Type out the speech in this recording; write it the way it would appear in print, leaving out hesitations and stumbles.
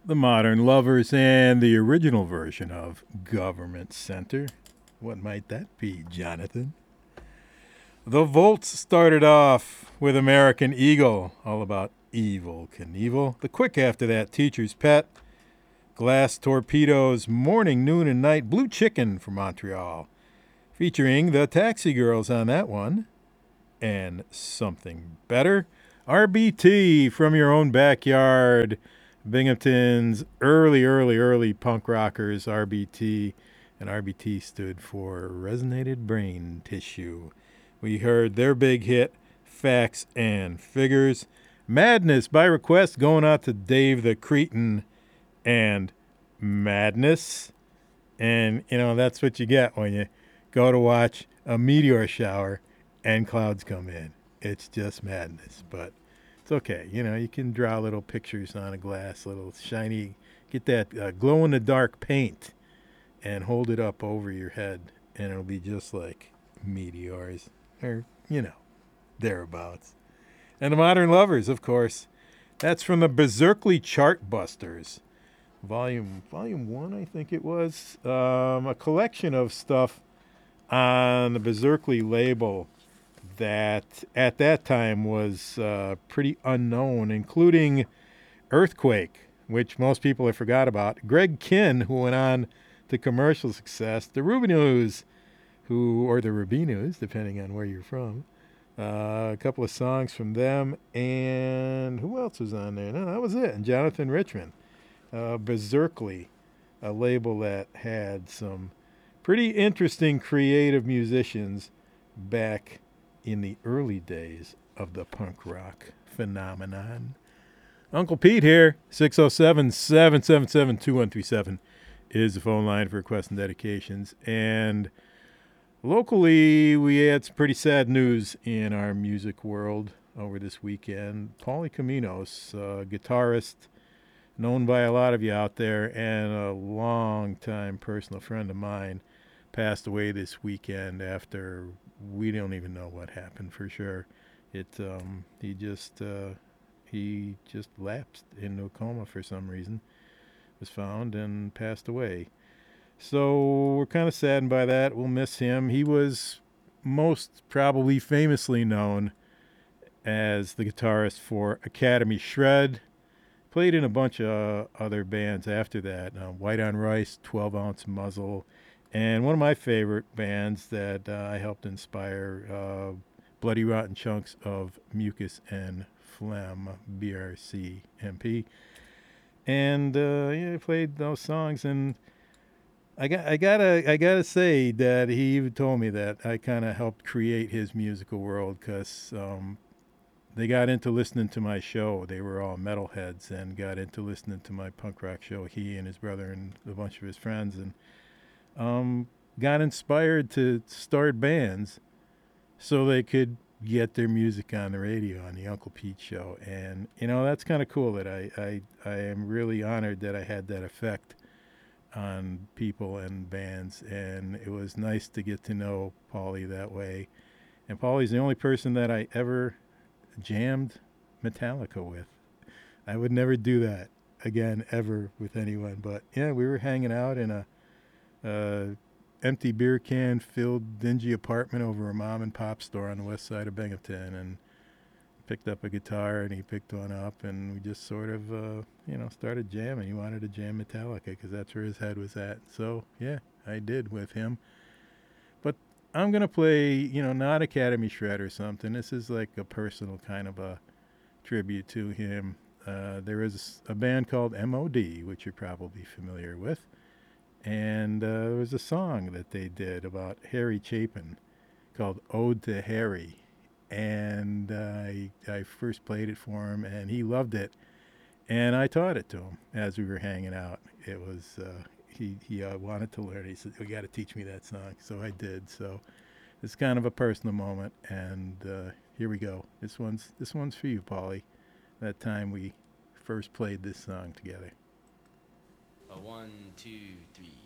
The Modern Lovers and the original version of Government Center. What might that be, Jonathan? The Volts started off with American Eagle, all about Evel Knievel. The quick after that, Teacher's Pet, Glass Torpedoes, Morning, Noon, and Night, Blue Chicken from Montreal, featuring the Taxi Girls on that one, and Something Better, RBT from Your Own Backyard, Binghamton's early punk rockers, RBT, and RBT stood for Resonated Brain Tissue. We heard their big hit, Facts and Figures. Madness by request going out to Dave the Cretin and Madness. And, that's what you get when you go to watch a meteor shower and clouds come in. It's just madness. But it's okay. You can draw little pictures on a glass, little shiny, get that glow in the dark paint and hold it up over your head, and it'll be just like meteors, or, thereabouts. And the Modern Lovers, of course. That's from the Berserkly Chartbusters. Volume 1, I think it was. A collection of stuff on the Berserkly label that at that time was pretty unknown, including Earthquake, which most people have forgot about. Greg Kinn, who went on to commercial success. The Rubinus, or the Rubinus, depending on where you're from. A couple of songs from them, and who else was on there? No, that was it. And Jonathan Richman. Berserkly, a label that had some pretty interesting creative musicians back in the early days of the punk rock phenomenon. Uncle Pete here, 607 777 2137 is the phone line for requests and dedications. And locally, we had some pretty sad news in our music world over this weekend. Paulie Caminos, guitarist, known by a lot of you out there, and a long-time personal friend of mine, passed away this weekend after we don't even know what happened for sure. He just lapsed into a coma for some reason, was found and passed away. So we're kind of saddened by that. We'll miss him. He was most probably famously known as the guitarist for Academy Shred. Played in a bunch of other bands after that. White on Rice, 12 Ounce Muzzle, and one of my favorite bands that I helped inspire, Bloody Rotten Chunks of Mucus and Phlegm, BRCMP. And I played those songs, and I gotta say that he even told me that I kind of helped create his musical world because they got into listening to my show. They were all metalheads and got into listening to my punk rock show. He and his brother and a bunch of his friends, and got inspired to start bands so they could get their music on the radio on the Uncle Pete show. And that's kind of cool. That I am really honored that I had that effect on people and bands. And it was nice to get to know Paulie that way. And Paulie's the only person that I ever jammed Metallica with. I would never do that again ever with anyone. But yeah, we were hanging out in a empty beer can filled dingy apartment over a mom and pop store on the west side of Binghamton, and picked up a guitar and he picked one up, and we just sort of started jamming. He wanted to jam Metallica because that's where his head was at. So yeah, I did with him. But I'm gonna play, not Academy Shred or something. This is like a personal kind of a tribute to him. There is a band called MOD, which you're probably familiar with, and there was a song that they did about Harry Chapin called "Ode to Harry," and I first played it for him, and he loved it, and I taught it to him as we were hanging out. It was he wanted to learn. He said, "You got to teach me that song," so I did. So it's kind of a personal moment, and here we go. This one's for you, Paulie. That time we first played this song together. A one, two, three.